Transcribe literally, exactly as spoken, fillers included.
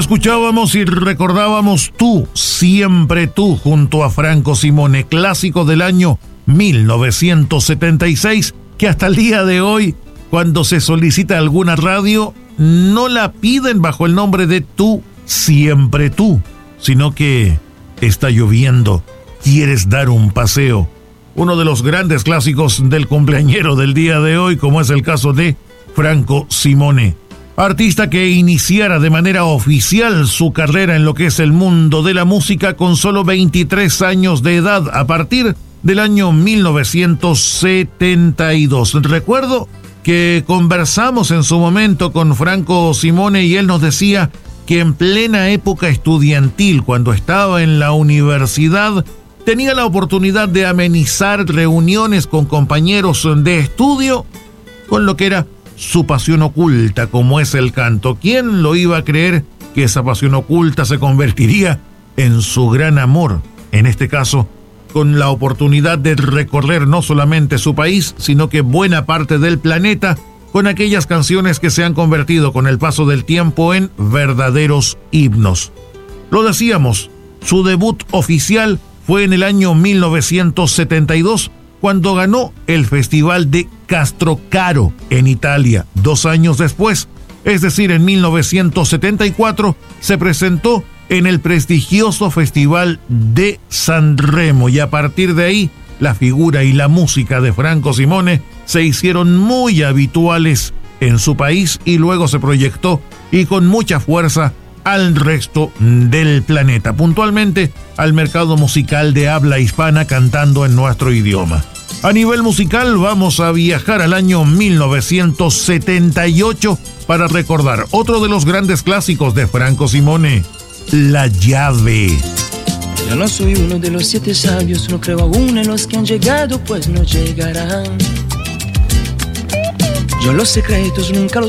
Escuchábamos y recordábamos Tú, Siempre Tú, junto a Franco Simone, clásico del año mil novecientos setenta y seis, que hasta el día de hoy, cuando se solicita alguna radio, no la piden bajo el nombre de Tú, Siempre Tú, sino que está lloviendo, quieres dar un paseo. Uno de los grandes clásicos del cumpleañero del día de hoy, como es el caso de Franco Simone. Artista que iniciara de manera oficial su carrera en lo que es el mundo de la música con solo veintitrés años de edad a partir del año mil novecientos setenta y dos. Recuerdo que conversamos en su momento con Franco Simone y él nos decía que en plena época estudiantil, cuando estaba en la universidad, tenía la oportunidad de amenizar reuniones con compañeros de estudio con lo que era su pasión oculta, como es el canto. ¿Quién lo iba a creer que esa pasión oculta se convertiría en su gran amor? En este caso, con la oportunidad de recorrer no solamente su país, sino que buena parte del planeta, con aquellas canciones que se han convertido con el paso del tiempo en verdaderos himnos. Lo decíamos, su debut oficial fue en el año mil novecientos setenta y dos, cuando ganó el Festival de Castrocaro en Italia. Dos años después, es decir, en mil novecientos setenta y cuatro, se presentó en el prestigioso Festival de Sanremo, y a partir de ahí, la figura y la música de Franco Simone se hicieron muy habituales en su país y luego se proyectó y con mucha fuerza al resto del planeta, puntualmente al mercado musical de habla hispana cantando en nuestro idioma. A nivel musical vamos a viajar al año mil novecientos setenta y ocho para recordar otro de los grandes clásicos de Franco Simone, La Llave. Yo no soy uno de los siete sabios, no creo aún en los que han llegado, pues no llegarán. Yo los secretos nunca los